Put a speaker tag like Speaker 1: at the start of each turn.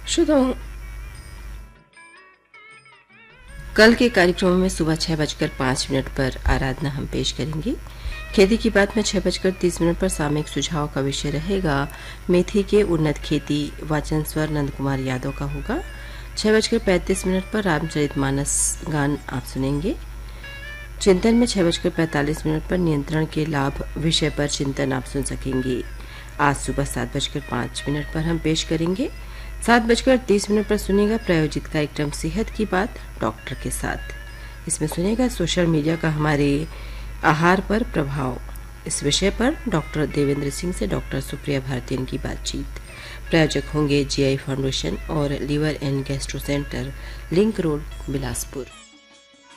Speaker 1: श्रोताओं, कल के कार्यक्रम में सुबह 6:05 पर आराधना हम पेश करेंगे। खेती की बात में 6:30 पर सामयिक सुझाव का विषय रहेगा मेथी के उन्नत खेती। वाचन स्वर नंद कुमार यादव का होगा। 6:35 पर रामचरितमानस गान आप सुनेंगे। चिंतन में 6:45 पर नियंत्रण के लाभ विषय पर चिंतन आप सुन सकेंगे। आज सुबह 7:05 पर हम पेश करेंगे। 7:30 पर सुनेगा प्रायोजित कार्यक्रम सेहत की बात डॉक्टर के साथ। इसमें सुनेगा सोशल मीडिया का हमारे आहार पर प्रभाव। इस विषय पर डॉक्टर देवेंद्र सिंह से डॉक्टर सुप्रिया भारतीयन की बातचीत। प्रायोजक होंगे जीआई फाउंडेशन और liver and gastro centre, link road, Bilaspur.